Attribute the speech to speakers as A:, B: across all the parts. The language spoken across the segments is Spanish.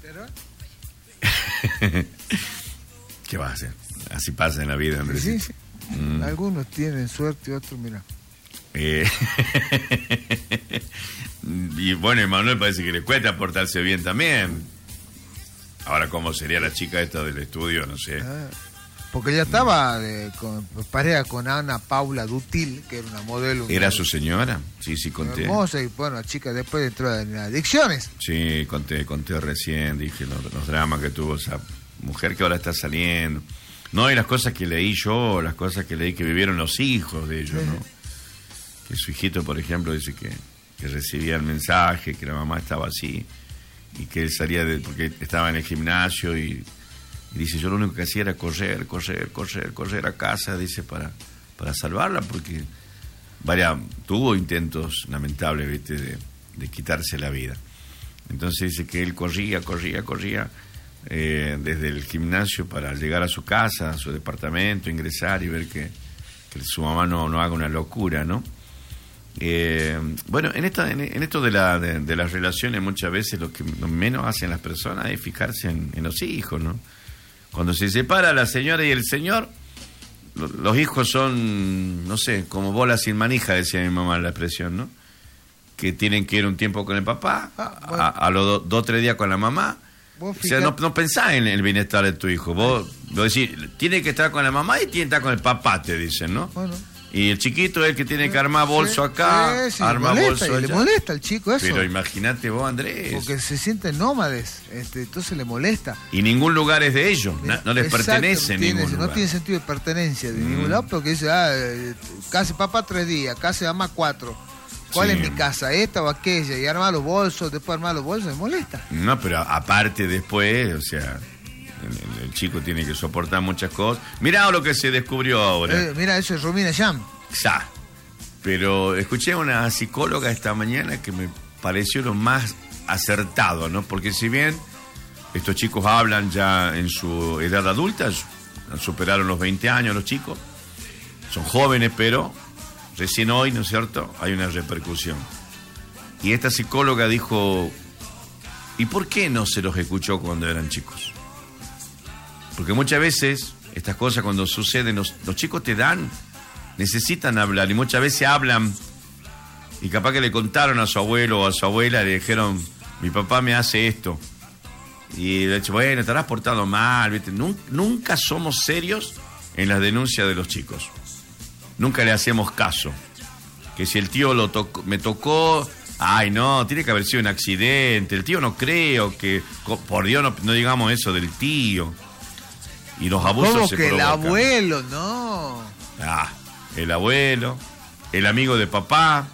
A: ¿Qué vas a hacer? Así pasa en la vida, Andrés.
B: Sí. Algunos tienen suerte y otros, mira.
A: Y bueno, Emanuel parece que le cuesta portarse bien también. Ahora, ¿cómo sería la chica esta del estudio? No sé.
B: Porque ella estaba con pareja con Ana Paula Dutil, que era una modelo.
A: ¿Era su señora? Sí, conté.
B: Hermosa, y bueno, la chica después entró en adicciones.
A: Sí, conté recién, dije los dramas que tuvo esa mujer que ahora está saliendo. No, y las cosas que leí yo, las cosas que leí que vivieron los hijos de ellos, ¿no? Que su hijito, por ejemplo, dice que recibía el mensaje, que la mamá estaba así, y que él salía porque estaba en el gimnasio y dice, yo lo único que hacía era correr a casa, dice, para salvarla, porque tuvo intentos lamentables, ¿viste? de quitarse la vida. Entonces dice que él corría desde el gimnasio para llegar a su casa, a su departamento, ingresar y ver que su mamá no haga una locura, ¿no? Bueno, en esto de las relaciones, muchas veces lo que menos hacen las personas es fijarse en los hijos, ¿no? Cuando se separa la señora y el señor, los hijos son, no sé, como bolas sin manija, decía mi mamá la expresión, ¿no? Que tienen que ir un tiempo con el papá, bueno, a los 2 o 3 días con la mamá. O sea, no pensás en el bienestar de tu hijo. Vos decís, tiene que estar con la mamá y tiene que estar con el papá, te dicen, ¿no? Bueno. Y el chiquito es el que tiene que armar bolso acá, arma bolso allá.
B: Le molesta al chico eso.
A: Pero imagínate vos, Andrés.
B: Porque se sienten nómades, entonces le molesta.
A: Y ningún lugar es de ellos, no les pertenece ningún lugar.
B: No tiene sentido de pertenencia de ningún lado, porque dice, casa papá 3 días, casa mamá 4. ¿Cuál es mi casa? ¿Esta o aquella? Y armar los bolsos, después armar los bolsos, me molesta.
A: No, pero aparte después, o sea, el chico tiene que soportar muchas cosas. Mirá lo que se descubrió ahora.
B: Mira, eso es Romina Yam.
A: Pero escuché a una psicóloga esta mañana que me pareció lo más acertado, ¿no? Porque si bien estos chicos hablan ya en su edad adulta, superaron los 20 años los chicos, son jóvenes, pero recién hoy, ¿no es cierto?, hay una repercusión. Y esta psicóloga dijo, ¿y por qué no se los escuchó cuando eran chicos? Porque muchas veces estas cosas cuando suceden, los chicos necesitan hablar, y muchas veces hablan, y capaz que le contaron a su abuelo o a su abuela, le dijeron, mi papá me hace esto. Y le dicho, bueno, te habrás portado mal, ¿viste? Nunca somos serios en las denuncias de los chicos. Nunca le hacemos caso. Que si el tío me tocó, ay no, tiene que haber sido un accidente, el tío no creo que, por Dios no digamos eso del tío. Y los abusos
B: ¿cómo
A: se
B: que
A: provocan?
B: El abuelo, no.
A: El abuelo, el amigo de papá.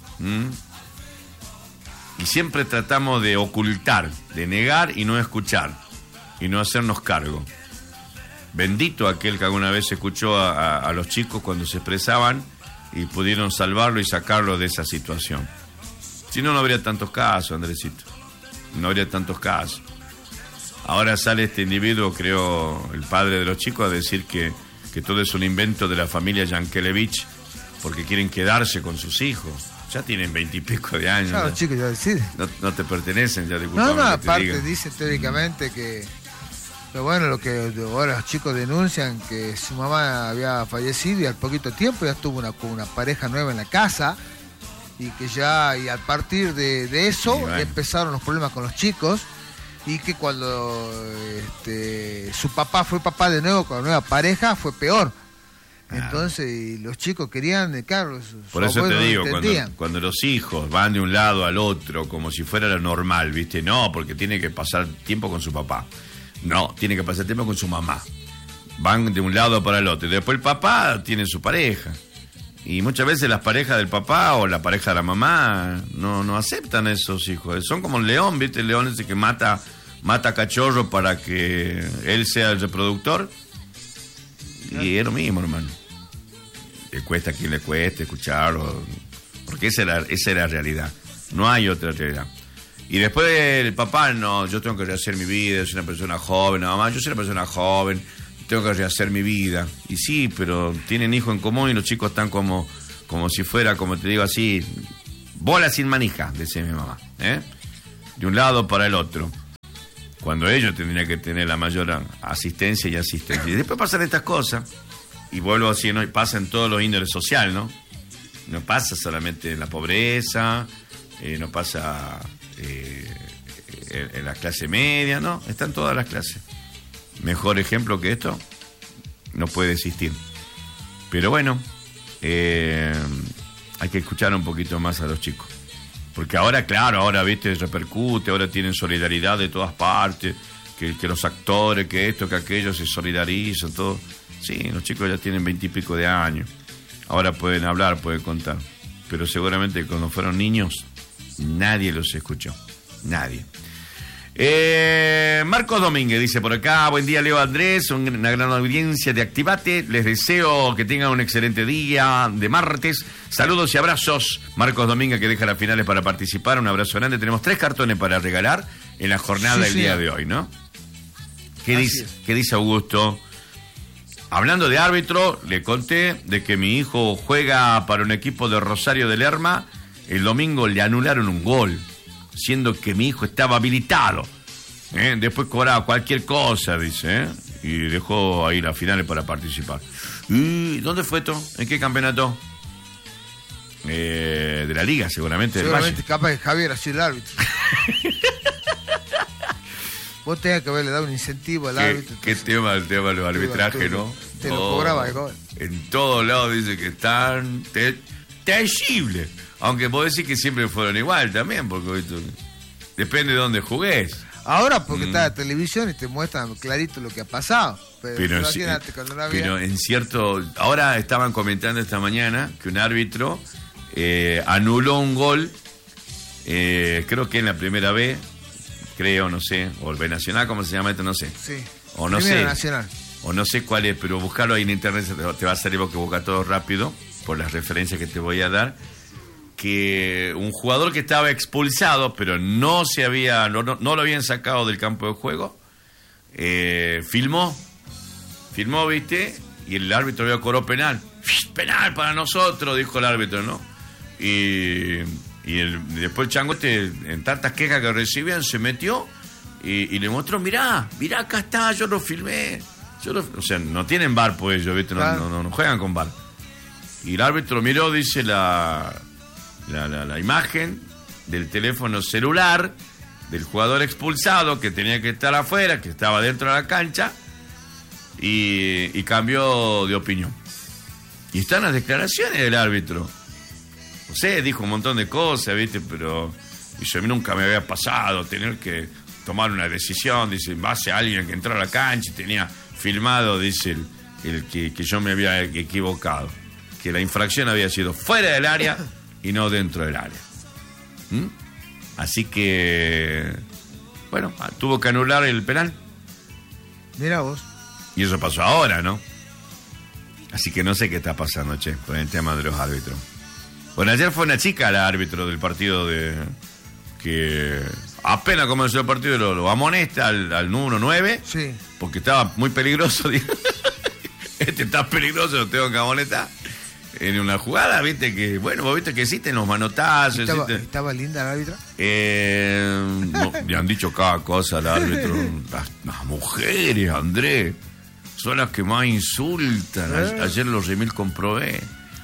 A: Y siempre tratamos de ocultar, de negar y no escuchar, y no hacernos cargo. Bendito aquel que alguna vez escuchó a los chicos cuando se expresaban y pudieron salvarlo y sacarlo de esa situación. Si no, no habría tantos casos, Andresito. No habría tantos casos. Ahora sale este individuo, creo, el padre de los chicos, a decir que todo es un invento de la familia Yankelevich porque quieren quedarse con sus hijos. Ya tienen 20 y pico de años.
B: Claro, chicos, ya deciden.
A: No te pertenecen, ya disculpame.
B: No, aparte dice teóricamente que... Pero bueno, lo que ahora los chicos denuncian, que su mamá había fallecido y al poquito tiempo ya estuvo una pareja nueva en la casa, y que y a partir de eso empezaron los problemas con los chicos, y que cuando su papá fue papá de nuevo con la nueva pareja fue peor. Entonces los chicos querían, claro,
A: por eso te digo, cuando los hijos van de un lado al otro como si fuera lo normal, ¿viste? No, porque tiene que pasar tiempo con su papá. No, tiene que pasar tiempo con su mamá. Van de un lado para el otro. Y después el papá tiene su pareja. Y muchas veces las parejas del papá o la pareja de la mamá no aceptan a esos hijos. Son como el león, ¿viste? El león ese que mata cachorro para que él sea el reproductor. Y es lo mismo, hermano. Le cuesta a quien le cueste escucharlo. Porque esa es la realidad. No hay otra realidad. Y después el papá, no, yo tengo que rehacer mi vida, soy una persona joven, no, mamá, yo soy una persona joven, tengo que rehacer mi vida. Y sí, pero tienen hijos en común y los chicos están como si fuera, como te digo así, bola sin manija, decía mi mamá, de un lado para el otro. cuando ellos tendrían que tener la mayor asistencia y asistencia. Y después pasan estas cosas, y vuelvo así, ¿no? Y pasa en todos los índoles sociales, ¿no? No pasa solamente en la pobreza, no pasa en la clase media, ¿no? Están todas las clases. Mejor ejemplo que esto no puede existir. Pero bueno, hay que escuchar un poquito más a los chicos. Porque ahora, claro, ahora, viste, repercute, ahora tienen solidaridad de todas partes, que los actores, que esto, que aquello, se solidarizan, todo. Sí, los chicos ya tienen 20 y pico de años. Ahora pueden hablar, pueden contar. Pero seguramente cuando fueron niños, nadie los escuchó. Nadie. Marcos Domínguez dice por acá: buen día, Leo, Andrés, una gran audiencia de Activate, les deseo que tengan un excelente día de martes, saludos y abrazos. Marcos Domínguez, que deja las finales para participar, un abrazo grande. Tenemos 3 cartones para regalar en la jornada del día de hoy, ¿no? ¿Qué dice Augusto? Hablando de árbitro, le conté de que mi hijo juega para un equipo de Rosario de Lerma. El domingo le anularon un gol, siendo que mi hijo estaba habilitado. Después cobraba cualquier cosa, dice, y dejó ahí las finales para participar. ¿Y dónde fue esto? ¿En qué campeonato? De la liga, seguramente.
B: Seguramente, capaz que Javier ha sido el árbitro. Vos tenías que haberle dado un incentivo al árbitro.
A: ¿Qué tema el tema de los arbitrajes, no?
B: Te lo cobraba de gol.
A: En todos lados dice que están terribles. Aunque vos decís que siempre fueron igual también, porque esto, depende de dónde jugués.
B: Ahora porque está la televisión y te muestran clarito lo que ha pasado. Pero
A: en cierto... Ahora estaban comentando esta mañana que un árbitro anuló un gol, creo que en la primera B, creo, no sé, o el B Nacional, ¿cómo se llama esto? No sé.
B: Sí.
A: O no
B: Primera
A: sé.
B: Nacional.
A: O no sé cuál es, pero buscarlo ahí en internet te va a salir porque busca todo rápido, por las referencias que te voy a dar. Que un jugador que estaba expulsado, pero no lo habían sacado del campo de juego, filmó, ¿viste? Y el árbitro había cobrado penal. Penal para nosotros, dijo el árbitro, ¿no? Y después el changote, en tantas quejas que recibían, se metió y le mostró: mirá, acá está, yo lo filmé. O sea, no tienen VAR, pues ellos, ¿viste?
B: Claro.
A: No juegan con VAR. Y el árbitro miró, dice, la imagen del teléfono celular del jugador expulsado, que tenía que estar afuera, que estaba dentro de la cancha, y cambió de opinión. Y están las declaraciones del árbitro. No sé, dijo un montón de cosas, ¿viste? Pero dice: a mí nunca me había pasado tener que tomar una decisión, dice, en base a alguien que entró a la cancha y tenía filmado, dice, el que yo me había equivocado, que la infracción había sido fuera del área y no dentro del área. Así que, bueno, tuvo que anular el penal.
B: Mira vos.
A: Y eso pasó ahora, ¿no? Así que no sé qué está pasando, che, con el tema de los árbitros. Bueno, ayer fue una chica la árbitro del partido que apenas comenzó el partido lo amonesta al número 9.
B: Sí.
A: Porque estaba muy peligroso. Este está peligroso, lo tengo que amonestar. En una jugada, viste que, bueno, vos viste que existen los manotazos.
B: ¿Estaba linda la árbitra?
A: No, le han dicho cada cosa al árbitro. Las mujeres, Andrés, son las que más insultan. Ayer los remil comprobé.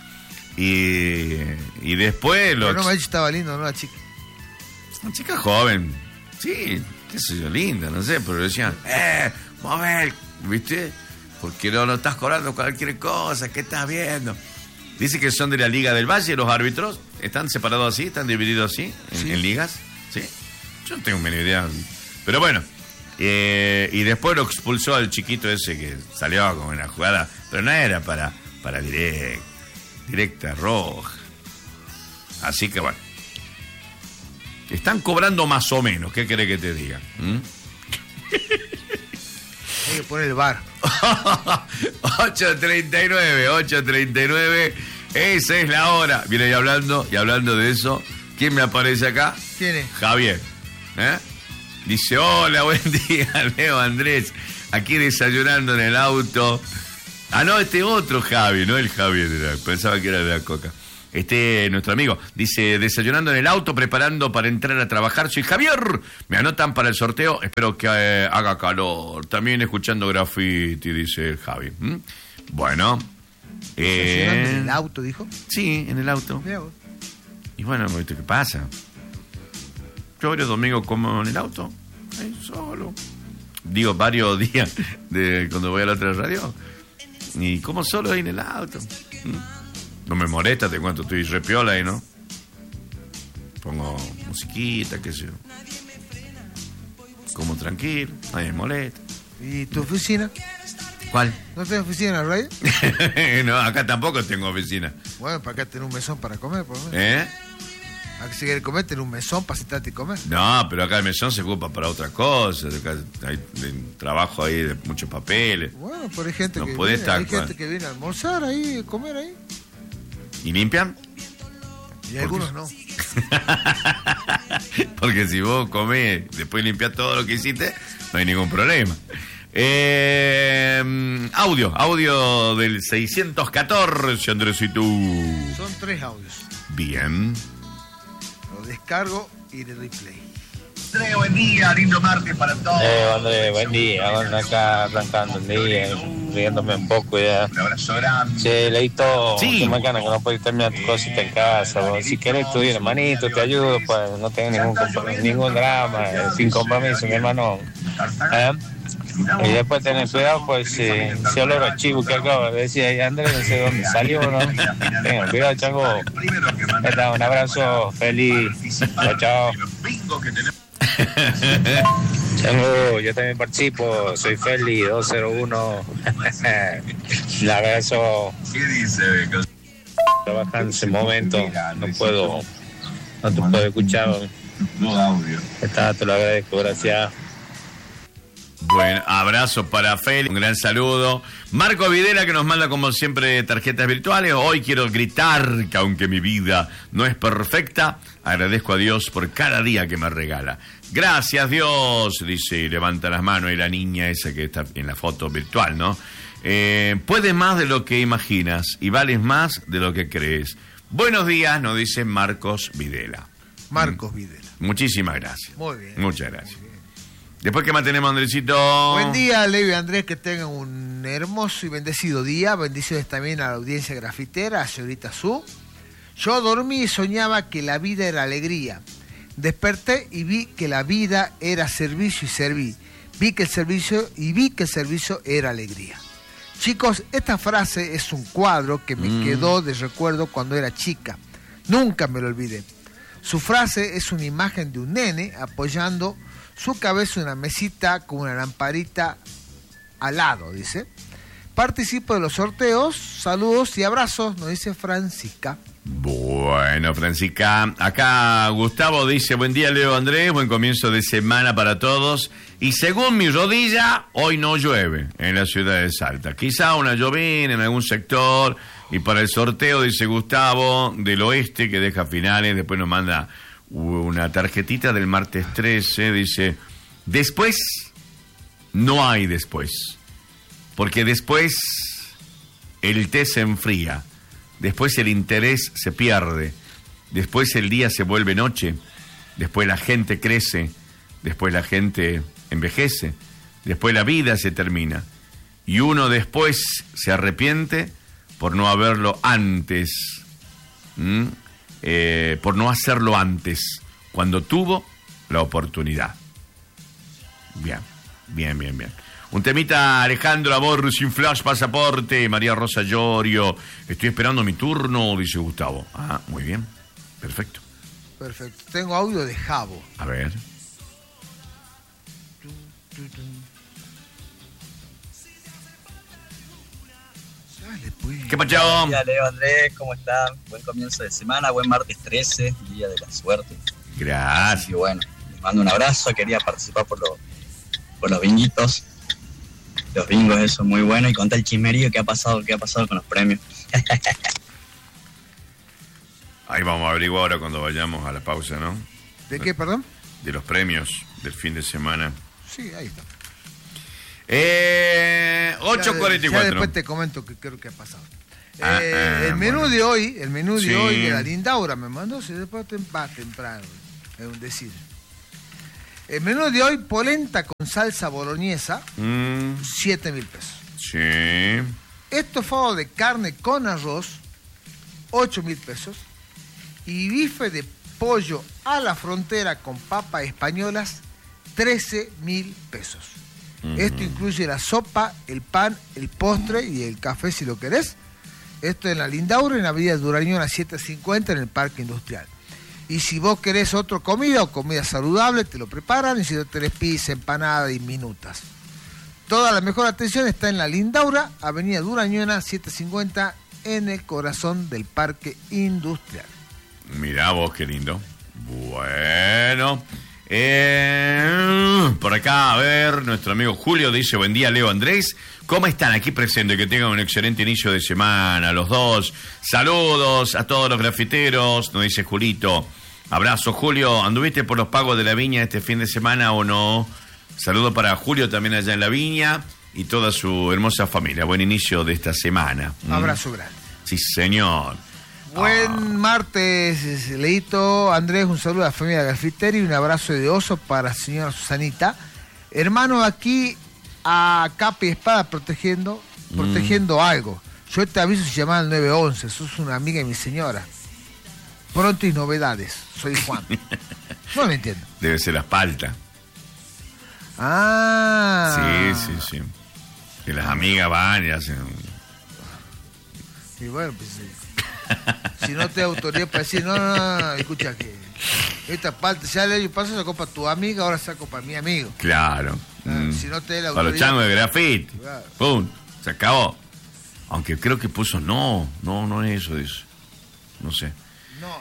A: Y después...
B: Pero no me ha dicho estaba linda, ¿no? La chica.
A: Una chica joven. Sí, qué sé yo, linda, no sé. Pero decían, Mabel, ¿viste? Porque no estás cobrando cualquier cosa, ¿qué estás viendo? Dice que son de la Liga del Valle, los árbitros. ¿Están separados así? ¿Están divididos así? ¿En ligas? ¿Sí? Yo no tengo ni idea. Pero bueno. Y después lo expulsó al chiquito ese que salió como en la jugada. Pero no era para directa roja. Así que bueno. Están cobrando más o menos. ¿Qué querés que te diga?
B: Hay que poner el VAR.
A: 8:39. Esa es la hora. Mira, y hablando de eso, ¿quién me aparece acá?
B: ¿Quién es?
A: Javier. Dice: hola, buen día, Leo, Andrés. Aquí desayunando en el auto. Ah, no, este otro Javi, no el Javier, pensaba que era de la Coca. nuestro amigo. Dice, desayunando en el auto, preparando para entrar a trabajar. Soy Javier. Me anotan para el sorteo. Espero que haga calor. También escuchando graffiti, dice Javi. Bueno.
B: ¿En el auto, dijo?
A: Sí, en el auto. Y bueno, ¿qué pasa? Yo varios domingos como en el auto. Ahí solo. Digo, varios días de cuando voy a la otra radio. Y como solo ahí en el auto. No me molesta, te cuento, estoy repiola ahí, ¿no? Pongo musiquita, qué sé yo. Como tranquilo, nadie me molesta.
B: ¿Y tu oficina?
A: ¿Cuál?
B: ¿No tenés oficina en la radio?
A: No, acá tampoco tengo oficina.
B: Bueno, para acá tenés un mesón para comer, por lo menos.
A: ¿Eh?
B: Aquí si quieres comer, tenés un mesón para sentarte y comer.
A: No, pero acá el mesón se ocupa para otras cosas. Acá hay trabajo ahí de muchos papeles.
B: Bueno, pero hay gente,
A: no
B: que,
A: puede
B: viene,
A: estar,
B: hay gente que viene a almorzar ahí, a comer ahí.
A: ¿Y limpian?
B: Y algunos no.
A: Porque si vos comés, después limpiás todo lo que hiciste, no hay ningún problema. Audio del 614, Andresito.
B: Son 3 audios.
A: Bien.
B: Lo descargo y de replay.
C: Andrés, buen día, lindo martes para todos.
D: Andrés, buen día. Bueno, acá arrancando el día, riéndome un poco ya.
C: Un abrazo grande.
D: Che, Leito,
A: Sí.
D: qué macana que no puedes terminar tu cosita en casa. Vos. Si querés estudiar, hermanito, te ayudo, pues no tengo ningún drama, sin compromiso, mi hermano. Y después tener cuidado, pues si olor a chivo que acabo de decir ahí, Andrés, no sé dónde salió, ¿no? Tengan cuidado, chango. Un abrazo, feliz. Chao, chao. Chango, yo también participo, soy Feli 201. Un abrazo.
C: ¿Qué dice?
D: Trabaja en ese momento, no te puedo escuchar.
C: No audio.
D: Te lo agradezco, gracias.
A: Buen abrazo para Feli, un gran saludo. Marco Videla, que nos manda como siempre tarjetas virtuales. Hoy quiero gritar que aunque mi vida no es perfecta, agradezco a Dios por cada día que me regala. Gracias Dios, dice, y levanta las manos, y la niña esa que está en la foto virtual, ¿no? Puedes más de lo que imaginas y vales más de lo que crees. Buenos días, nos dice Marcos Videla.
B: Marcos Videla.
A: Muchísimas gracias.
B: Muy bien.
A: Muchas gracias. Después, ¿qué más tenemos, Andresito?
B: Buen día, Leo y Andrés, que tengan un hermoso y bendecido día. Bendiciones también a la audiencia grafitera, a señorita Su. Yo dormí y soñaba que la vida era alegría. Desperté y vi que la vida era servicio y serví. Vi que el servicio era alegría. Chicos, esta frase es un cuadro que me quedó de recuerdo cuando era chica. Nunca me lo olvidé. Su frase es una imagen de un nene apoyando su cabeza en una mesita con una lamparita al lado, dice. Participo de los sorteos, saludos y abrazos, nos dice Francisca.
A: Bueno, Francisca, acá Gustavo dice, buen día Leo Andrés, buen comienzo de semana para todos. Y según mi rodilla, hoy no llueve en la ciudad de Salta. Quizá una llovina en algún sector. Y para el sorteo, dice Gustavo, del oeste, que deja finales, después nos manda una tarjetita del martes 13, dice, después no hay después, porque después el té se enfría, después el interés se pierde, después el día se vuelve noche, después la gente crece, después la gente envejece, después la vida se termina, y uno después se arrepiente por no haberlo antes, por no hacerlo antes, cuando tuvo la oportunidad. Bien. Un temita, Alejandro, amor, sin flash, pasaporte, María Rosa Llorio. Estoy esperando mi turno, dice Gustavo. Ah, muy bien. Perfecto.
B: Tengo audio de Jabo.
A: A ver.
B: Dale, pues.
A: ¿Qué pachao?
E: Buen día, Leo Andrés, ¿cómo están? Buen comienzo de semana, buen martes 13, día de la suerte.
A: Gracias.
E: Y bueno, les mando un abrazo, quería participar por los binguitos. Los bingos, eso es muy bueno, y contar el chismerío que ha pasado con los premios.
A: Ahí vamos a averiguar ahora cuando vayamos a la pausa, ¿no?
B: ¿De qué, perdón?
A: De los premios del fin de semana.
B: Sí, ahí está.
A: 8:44.
B: Ya después te comento que creo que ha pasado. El menú de hoy
A: Sí.
B: de la Lindaura me mandó, se después va temprano, es un decir. El menú de hoy, polenta con salsa boloñesa, 7.000 pesos.
A: Sí.
B: Estofado de carne con arroz, 8.000 pesos. Y bife de pollo a la frontera con papas españolas, 13.000 pesos. Esto incluye la sopa, el pan, el postre y el café si lo querés. Esto en la Lindaura, en la avenida Durañona 750 en el Parque Industrial. Y si vos querés otra comida o comida saludable, te lo preparan. Y si no tenés pizza, empanada y minutas. Toda la mejor atención está en la Lindaura, avenida Durañona 750 en el corazón del Parque Industrial.
A: Mirá vos, qué lindo. Bueno. Por acá, a ver, nuestro amigo Julio dice, buen día, Leo, Andrés. ¿Cómo están aquí presentes? Que tengan un excelente inicio de semana, los dos. Saludos a todos los grafiteros, nos dice Julito. Abrazo, Julio. ¿Anduviste por los pagos de la viña este fin de semana o no? Saludo para Julio también allá en la viña y toda su hermosa familia. Buen inicio de esta semana.
B: Abrazo grande.
A: Sí, señor.
B: Buen martes, Leito. Andrés, un saludo a la familia Grafiteri y un abrazo de oso para la señora Susanita. Hermano, aquí a capa y espada protegiendo algo. Yo te aviso si llamaba al 911, sos una amiga de mi señora. Pronto y novedades, soy Juan. No me entiendo.
A: Debe ser la espalda.
B: Ah.
A: Sí. Que las amigas van y hacen...
B: Y bueno, pues si no te autoridad para decir, no, escucha que esta parte ya le paso sacó para tu amiga, ahora saco para mi amigo.
A: Claro.
B: Si no te da la
A: para los changos de grafiti.
B: Claro.
A: Pum, se acabó. Aunque creo que puso no es eso, dice. No sé.
B: No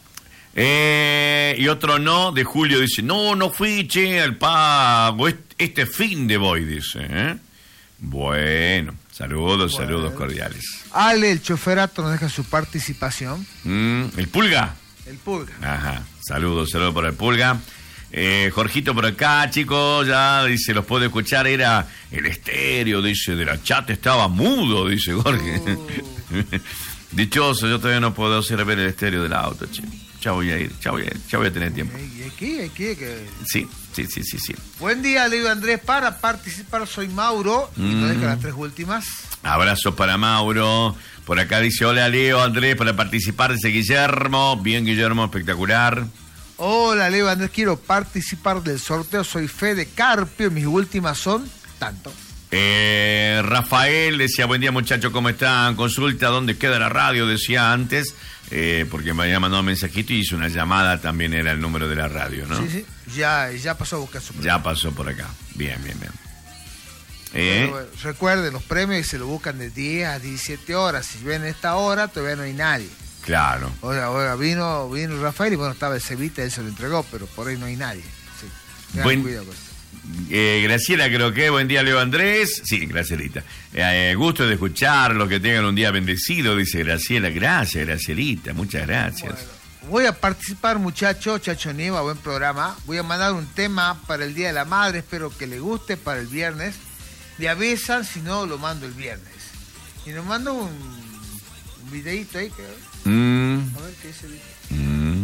B: es.
A: Y otro no de Julio dice, no fui, che, al pago. Este fin de voy, dice. Bueno, saludos cordiales.
B: Ale, el choferato, nos deja su participación.
A: ¿El Pulga?
B: El Pulga.
A: Ajá, saludos para el Pulga. Jorgito por acá, chicos, ya dice, los puedo escuchar, era el estéreo, dice, de la chat estaba mudo, dice Jorge. Dichoso, yo todavía no puedo hacer ver el estéreo del auto, che. Ya voy a ir, ya voy a tener tiempo.
B: Aquí.
A: Sí.
B: Buen día, Leo Andrés, para participar soy Mauro, y nos deja las 3 últimas.
A: Abrazo para Mauro. Por acá dice, hola Leo, Andrés, para participar dice Guillermo. Bien, Guillermo, espectacular.
B: Hola, Leo Andrés, quiero participar del sorteo, soy Fede Carpio, mis últimas son tanto.
A: Rafael decía, buen día muchachos, ¿cómo están? Consulta dónde queda la radio, decía antes, porque me había mandado un mensajito y hizo una llamada, también era el número de la radio, ¿no?
B: Sí, ya pasó a buscar su premio.
A: Ya pasó por acá, bien.
B: Bueno, recuerden, los premios se lo buscan de 10 a 17 horas, si ven esta hora todavía no hay nadie.
A: Claro.
B: Ahora vino Rafael y bueno, estaba el Cevita, él se lo entregó, pero por ahí no hay nadie. Sí. Cuidado con esto.
A: Graciela, creo que buen día, Leo Andrés. Sí, Gracielita. Gusto de escucharlo, que tengan un día bendecido, dice Graciela. Gracias, Gracielita, muchas gracias.
B: Bueno, voy a participar, muchachos, Chacho Nieva, buen programa. Voy a mandar un tema para el Día de la Madre, espero que le guste para el viernes. Le avisan, si no, lo mando el viernes. Y nos mando un videíto ahí, que... A ver qué dice el video.